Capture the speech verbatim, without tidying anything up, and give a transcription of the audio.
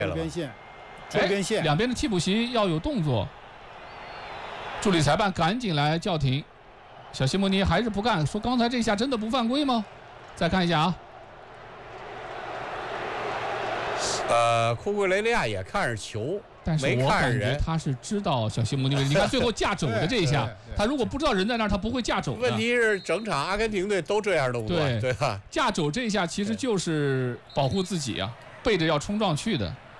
这边线，这边线， 两边的替补席要有动作。助理裁判赶紧来叫停，小西蒙尼还是不干，说刚才这下真的不犯规吗？再看一下啊。 呃，库库雷利亚也看着球， 但是我感觉他是知道小西蒙尼，你看最后架肘的这一下，他如果不知道人在那儿，他不会架肘的。 问题是整场阿根廷队都这样动作， 对对吧？ 架肘这一下其实就是保护自己啊，背着要冲撞去的。